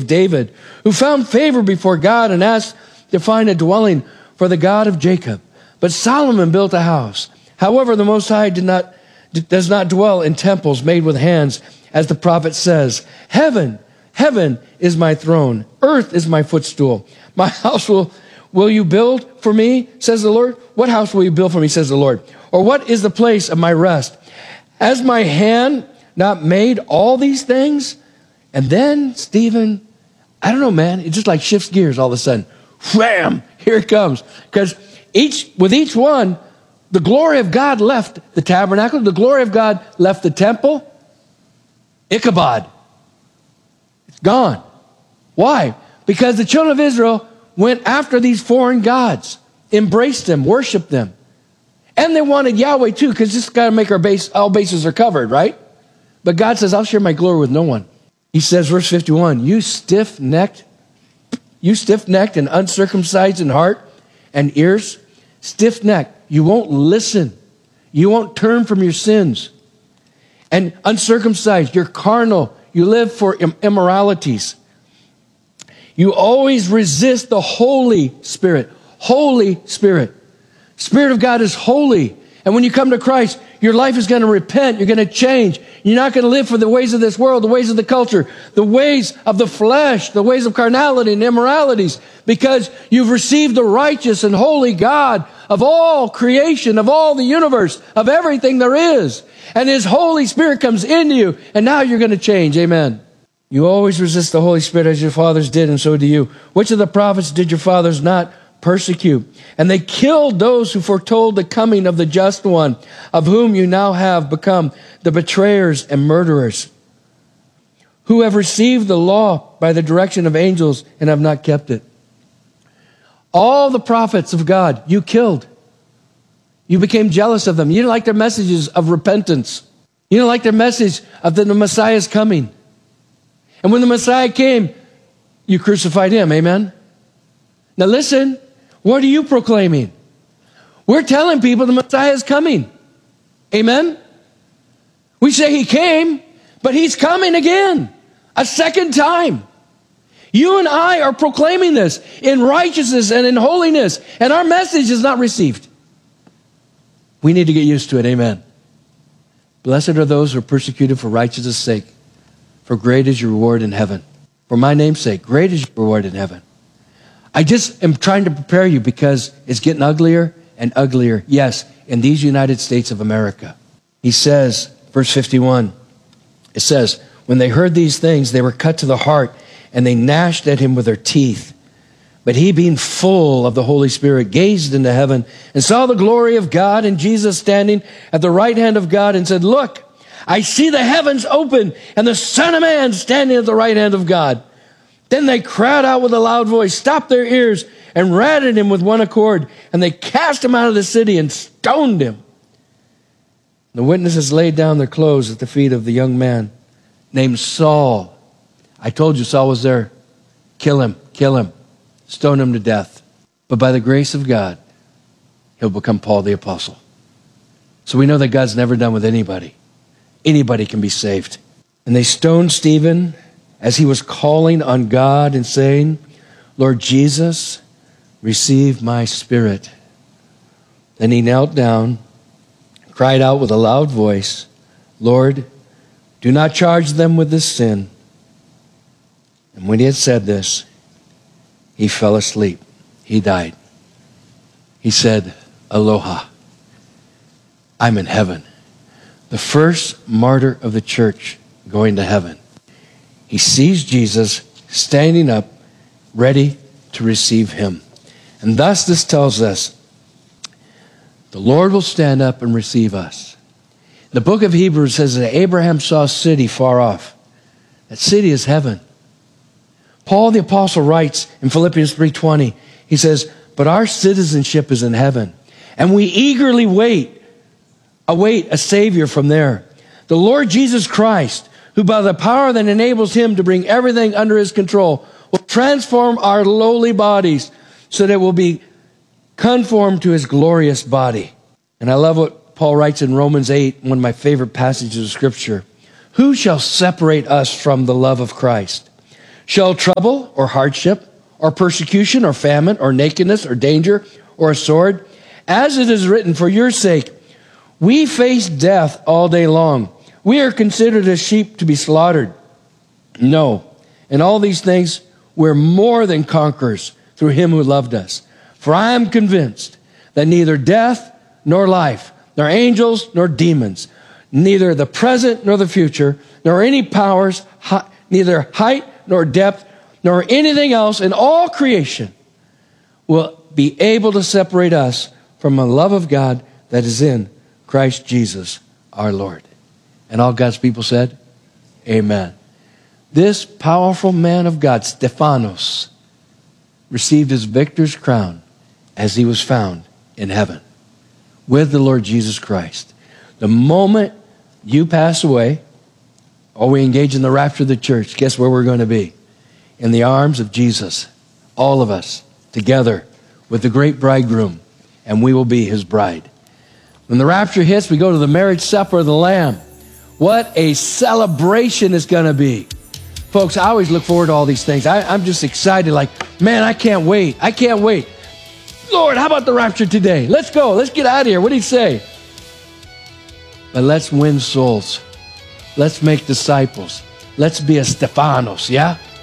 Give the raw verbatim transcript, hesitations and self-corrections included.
of David, who found favor before God and asked to find a dwelling for the God of Jacob. But Solomon built a house. However, the Most High did not, does not dwell in temples made with hands, as the prophet says, Heaven, heaven is my throne. Earth is my footstool. My house will, will you build for me, says the Lord? What house will you build for me, says the Lord? Or what is the place of my rest? Has my hand not made all these things? And then Stephen, I don't know, man, it just like shifts gears all of a sudden. Wham! Here it comes. Because each, with each one, the glory of God left the tabernacle. The glory of God left the temple. Ichabod. It's gone. Why? Because the children of Israel went after these foreign gods, embraced them, worshiped them. And they wanted Yahweh too, because this got to make our base, all bases are covered, right? But God says, I'll share my glory with no one. He says, verse fifty-one, you stiff-necked, you stiff-necked and uncircumcised in heart and ears, stiff-necked, you won't listen. You won't turn from your sins. And uncircumcised, you're carnal. You live for immoralities. You always resist the Holy Spirit. Holy Spirit. Spirit of God is holy. And when you come to Christ, your life is going to repent. You're going to change. You're not going to live for the ways of this world, the ways of the culture, the ways of the flesh, the ways of carnality and immoralities, because you've received the righteous and holy God of all creation, of all the universe, of everything there is. And His Holy Spirit comes into you, and now you're going to change. Amen. You always resist the Holy Spirit as your fathers did, and so do you. Which of the prophets did your fathers not persecute? And they killed those who foretold the coming of the just one, of whom you now have become the betrayers and murderers, who have received the law by the direction of angels and have not kept it. All the prophets of God you killed. You became jealous of them. You didn't like their messages of repentance. You didn't like their message of that the Messiah is coming. And when the Messiah came, you crucified Him. Amen? Now listen, what are you proclaiming? We're telling people the Messiah is coming. Amen? We say He came, but He's coming again. A second time. You and I are proclaiming this in righteousness and in holiness, and our message is not received. We need to get used to it. Amen. Blessed are those who are persecuted for righteousness' sake, for great is your reward in heaven. For my name's sake, great is your reward in heaven. I just am trying to prepare you because it's getting uglier and uglier. Yes, in these United States of America. He says, verse fifty-one, it says, when they heard these things, they were cut to the heart, and they gnashed at Him with their teeth. But He, being full of the Holy Spirit, gazed into heaven and saw the glory of God and Jesus standing at the right hand of God, and said, look, I see the heavens open and the Son of Man standing at the right hand of God. Then they cried out with a loud voice, stopped their ears, and ran at Him with one accord. And they cast Him out of the city and stoned Him. The witnesses laid down their clothes at the feet of the young man named Saul. I told you Saul was there. Kill him, kill him, stone him to death. But by the grace of God, he'll become Paul the Apostle. So we know that God's never done with anybody. Anybody can be saved. And they stoned Stephen as he was calling on God and saying, Lord Jesus, receive my spirit. Then he knelt down, cried out with a loud voice, Lord, do not charge them with this sin. And when he had said this, he fell asleep. He died. He said, Aloha. I'm in heaven. The first martyr of the church going to heaven. He sees Jesus standing up, ready to receive him. And thus this tells us, the Lord will stand up and receive us. The book of Hebrews says that Abraham saw a city far off. That city is heaven. Paul the Apostle writes in Philippians three twenty, he says, but our citizenship is in heaven, and we eagerly wait, await a Savior from there, the Lord Jesus Christ, who by the power that enables Him to bring everything under His control, will transform our lowly bodies so that it will be conformed to His glorious body. And I love what Paul writes in Romans eight, one of my favorite passages of Scripture. Who shall separate us from the love of Christ? Shall trouble or hardship or persecution or famine or nakedness or danger or a sword? As it is written, for your sake, we face death all day long. We are considered as sheep to be slaughtered. No, in all these things, we're more than conquerors through him who loved us. For I am convinced that neither death nor life, nor angels nor demons, neither the present nor the future, nor any powers, hi- neither height nor depth, nor anything else in all creation will be able to separate us from the love of God that is in Christ Jesus our Lord. And all God's people said, amen. This powerful man of God, Stephanos, received his victor's crown as he was found in heaven with the Lord Jesus Christ. The moment you pass away, or we engage in the rapture of the church, guess where we're going to be? In the arms of Jesus, all of us together with the great bridegroom, and we will be his bride. When the rapture hits, we go to the marriage supper of the Lamb. What a celebration it's going to be. Folks, I always look forward to all these things. I, I'm just excited, like, man, I can't wait. I can't wait. Lord, how about the rapture today? Let's go. Let's get out of here. What do you say? But let's win souls. Let's make disciples. Let's be a Stephanos, yeah?